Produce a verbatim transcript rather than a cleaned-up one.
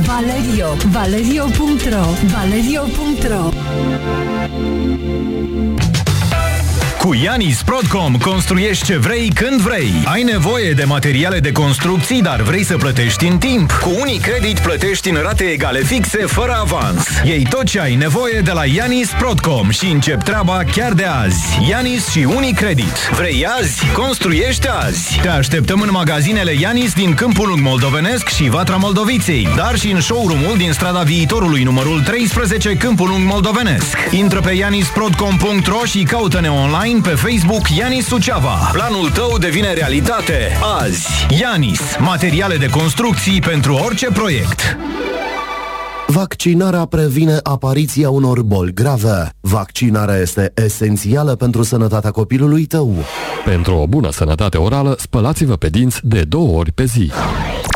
Valerio. Valerio punct ro. Valerio punct ro. Cu Yanis Prodcom construiești ce vrei când vrei. Ai nevoie de materiale de construcții, dar vrei să plătești în timp. Cu Unicredit plătești în rate egale fixe, fără avans. Iei tot ce ai nevoie de la Yanis Prodcom și încep treaba chiar de azi. Yanis și Unicredit. Vrei azi? Construiește azi. Te așteptăm în magazinele Yanis din Câmpul Lung Moldovenesc și Vatra Moldoviței, dar și în showroom-ul din Strada Viitorului, numărul treisprezece, Câmpul Lung Moldovenesc. Intră pe yanis prodcom punct ro și caută-ne online pe Facebook Yanis Suceava. Planul tău devine realitate azi. Yanis, materiale de construcții pentru orice proiect. Vaccinarea previne apariția unor boli grave. Vaccinarea este esențială pentru sănătatea copilului tău. Pentru o bună sănătate orală, spălați-vă pe dinți de două ori pe zi.